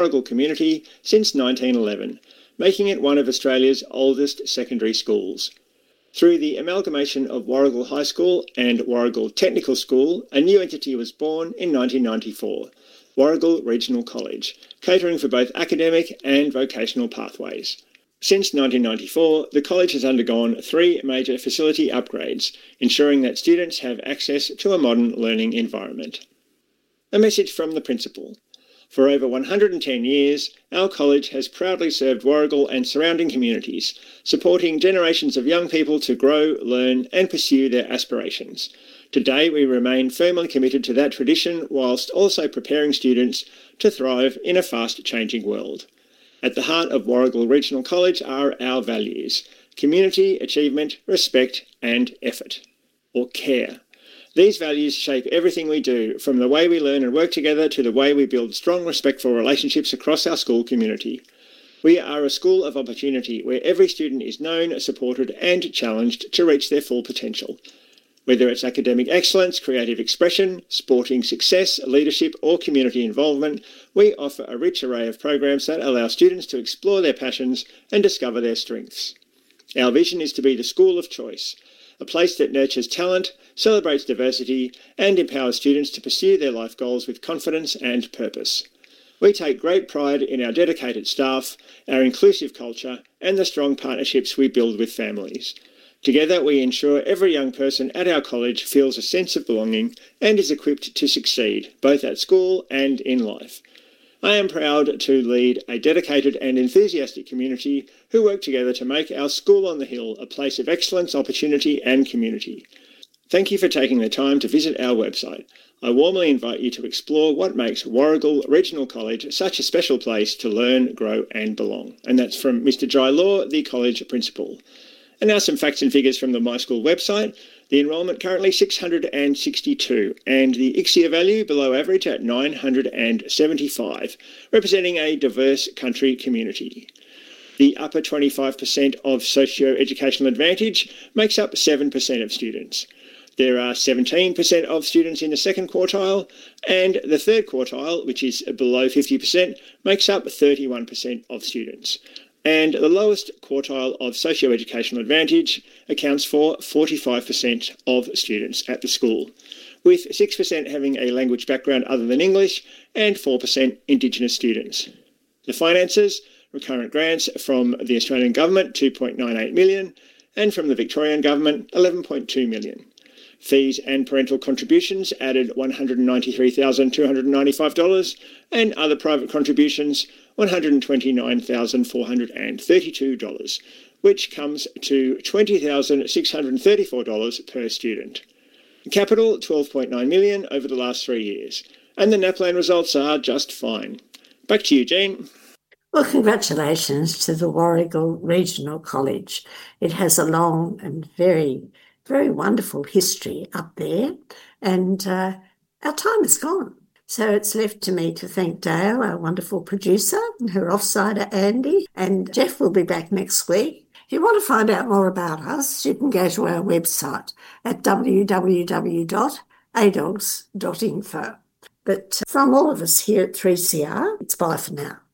Warragul community since 1911, making it one of Australia's oldest secondary schools. Through the amalgamation of Warragul High School and Warragul Technical School, a new entity was born in 1994, Warragul Regional College, catering for both academic and vocational pathways. Since 1994, the college has undergone 3 major facility upgrades, ensuring that students have access to a modern learning environment. A message from the principal. For over 110 years, our college has proudly served Warragul and surrounding communities, supporting generations of young people to grow, learn and pursue their aspirations. Today, we remain firmly committed to that tradition whilst also preparing students to thrive in a fast-changing world. At the heart of Warragul Regional College are our values: community, achievement, respect and effort, or care. These values shape everything we do, from the way we learn and work together to the way we build strong, respectful relationships across our school community. We are a school of opportunity where every student is known, supported and challenged to reach their full potential. Whether it's academic excellence, creative expression, sporting success, leadership or community involvement, we offer a rich array of programs that allow students to explore their passions and discover their strengths. Our vision is to be the school of choice, a place that nurtures talent, celebrates diversity and empowers students to pursue their life goals with confidence and purpose. We take great pride in our dedicated staff, our inclusive culture and the strong partnerships we build with families. Together we ensure every young person at our college feels a sense of belonging and is equipped to succeed, both at school and in life. I am proud to lead a dedicated and enthusiastic community who work together to make our School on the Hill a place of excellence, opportunity and community. Thank you for taking the time to visit our website. I warmly invite you to explore what makes Warragul Regional College such a special place to learn, grow and belong. And that's from Mr. Jai Law, the college principal. And now some facts and figures from the My School website. The enrolment currently 662 and the ICSEA value below average at 975, representing a diverse country community. The upper 25% of socio-educational advantage makes up 7% of students. There are 17% of students in the second quartile, and the third quartile, which is below 50%, makes up 31% of students. And the lowest quartile of socio-educational advantage accounts for 45% of students at the school, with 6% having a language background other than English and 4% Indigenous students. The finances: recurrent grants from the Australian Government, $2.98 million, and from the Victorian Government, $11.2 million. Fees and parental contributions added $193,295, and other private contributions $129,432, which comes to $20,634 per student. Capital $12.9 million over the last 3 years, and the NAPLAN results are just fine. Back to you, Jean. Well, congratulations to the Warragul Regional College. It has a long and very, very wonderful history up there, and our time is gone. So it's left to me to thank Dale, our wonderful producer, and her offsider Andy, and Jeff will be back next week. If you want to find out more about us, you can go to our website at www.adogs.info. But from all of us here at 3CR, it's bye for now.